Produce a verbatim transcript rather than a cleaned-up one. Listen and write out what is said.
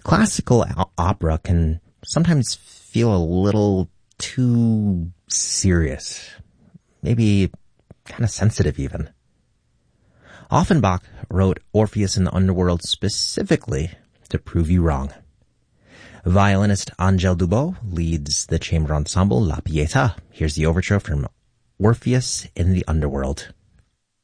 Classical opera can sometimes feel a little too serious, maybe kind of sensitive even. Offenbach wrote Orpheus in the Underworld specifically to prove you wrong. Violinist Angèle Dubot leads the chamber ensemble La Pietà. Here's the overture from Orpheus in the Underworld.